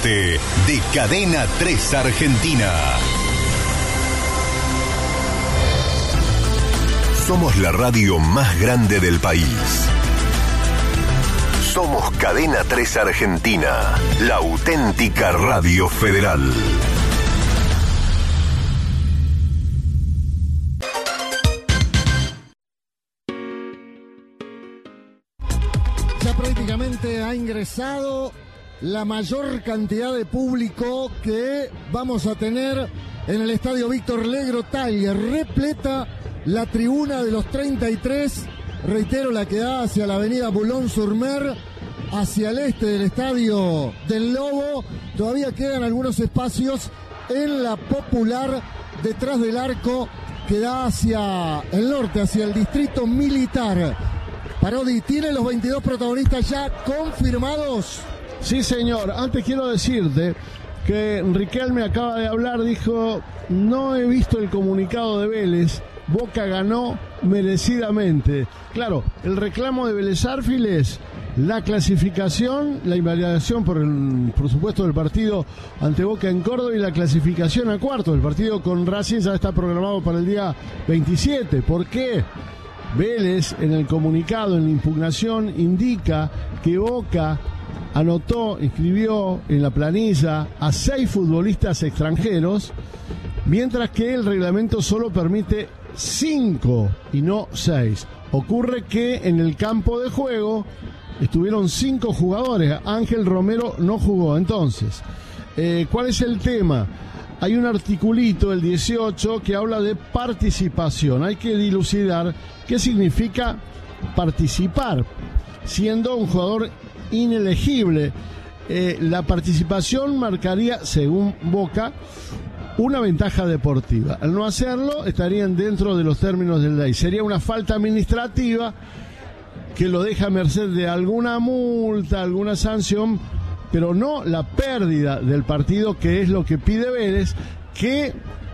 deporte de Cadena 3 Argentina. Somos la radio más grande del país. Somos Cadena 3 Argentina, la auténtica radio federal. Ya prácticamente ha ingresado la mayor cantidad de público que vamos a tener en el estadio Víctor Legrotaglia. Repleta la tribuna de los 33, reitero, la que da hacia la avenida Boulogne-sur-Mer, hacia el este del estadio del Lobo. Todavía quedan algunos espacios en la Popular, detrás del arco que da hacia el norte, hacia el distrito militar. Parodi, ¿tiene los 22 protagonistas ya confirmados? Sí, señor. Antes quiero decirte que Riquelme acaba de hablar, dijo: no he visto el comunicado de Vélez, Boca ganó merecidamente. Claro, el reclamo de Vélez Sarsfield es la clasificación, la invalidación por supuesto del partido ante Boca en Córdoba y la clasificación a cuarto. El partido con Racing ya está programado para el día 27. ¿Por qué? Vélez en el comunicado, en la impugnación, indica que Boca inscribió en la planilla a 6 futbolistas extranjeros, mientras que el reglamento solo permite 5 y no 6. Ocurre que en el campo de juego estuvieron 5 jugadores. Ángel Romero no jugó. Entonces, ¿cuál es el tema? Hay un articulito, el 18, que habla de participación. Hay que dilucidar qué significa participar, siendo un jugador inelegible. La participación marcaría, según Boca, una ventaja deportiva. Al no hacerlo, estarían dentro de los términos de la ley. Sería una falta administrativa que lo deja a merced de alguna multa, alguna sanción, pero no la pérdida del partido, que es lo que pide Vélez, que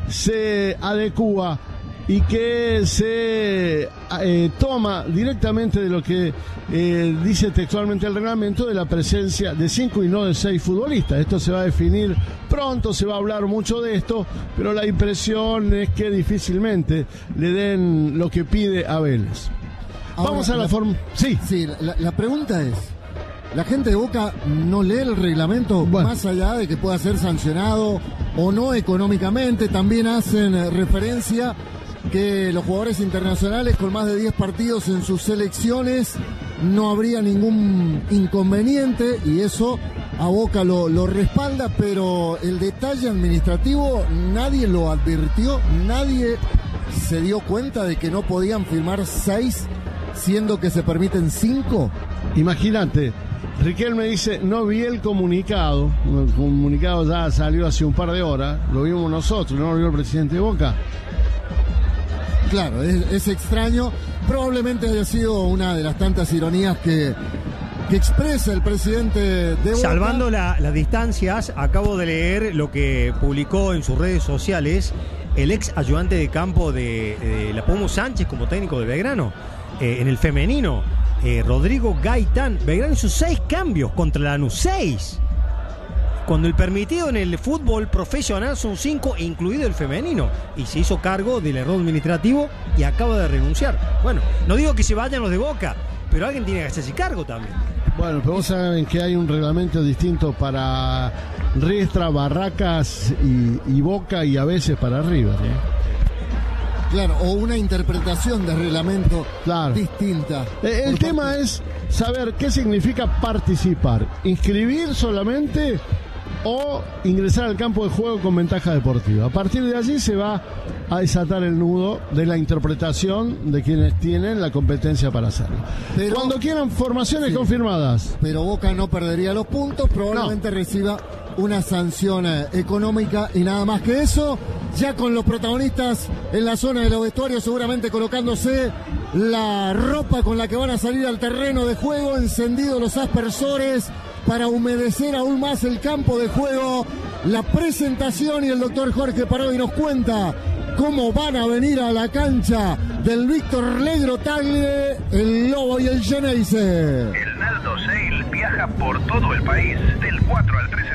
se adecúa y que se toma directamente de lo que dice textualmente el reglamento, de la presencia de 5 y no de 6 futbolistas. Esto se va a definir pronto, se va a hablar mucho de esto, pero la impresión es que difícilmente le den lo que pide a Vélez. Ahora, vamos a la forma. Sí, la pregunta es: ¿la gente de Boca no lee el reglamento? Bueno, más allá de que pueda ser sancionado o no económicamente, también hacen referencia que los jugadores internacionales con más de 10 partidos en sus selecciones no habría ningún inconveniente, y eso a Boca lo respalda, pero el detalle administrativo nadie lo advirtió, nadie se dio cuenta de que no podían firmar 6, siendo que se permiten 5. Imagínate, Riquelme dice: no vi el comunicado ya salió hace un par de horas, lo vimos nosotros, no lo vio el presidente de Boca. Claro, es extraño. Probablemente haya sido una de las tantas ironías que expresa el presidente de Boca. Salvando las distancias, acabo de leer lo que publicó en sus redes sociales el ex ayudante de campo de la Pomo Sánchez como técnico de Belgrano, en el femenino, Rodrigo Gaitán. Belgrano hizo 6 cambios contra Lanús, 6. Cuando el permitido en el fútbol profesional son 5, incluido el femenino. Y se hizo cargo del error administrativo y acaba de renunciar. Bueno, no digo que se vayan los de Boca, pero alguien tiene que hacerse cargo también. Bueno, pero vos saben que hay un reglamento distinto para Riestra, Barracas y Boca, y a veces para River, Claro, o una interpretación del reglamento distinta. El tema es saber qué significa participar. ¿Inscribir solamente o ingresar al campo de juego con ventaja deportiva? A partir de allí se va a desatar el nudo de la interpretación de quienes tienen la competencia para hacerlo. Pero, cuando quieran formaciones confirmadas. Pero Boca no perdería los puntos, probablemente reciba una sanción económica y nada más que eso. Ya con los protagonistas en la zona de los vestuarios, seguramente colocándose la ropa con la que van a salir al terreno de juego, encendidos los aspersores para humedecer aún más el campo de juego. La presentación, y el doctor Jorge Parodi nos cuenta cómo van a venir a la cancha del Víctor Legrotaglia el Lobo y el Geneise. El Naldo Sale viaja por todo el país del 4 al 13